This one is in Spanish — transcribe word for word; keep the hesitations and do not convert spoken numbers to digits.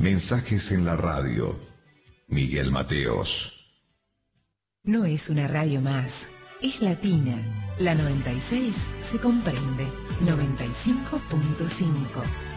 Mensajes en la radio. Miguel Mateos. No es una radio más, es latina. La noventa y seis se comprende. noventa y cinco punto cinco.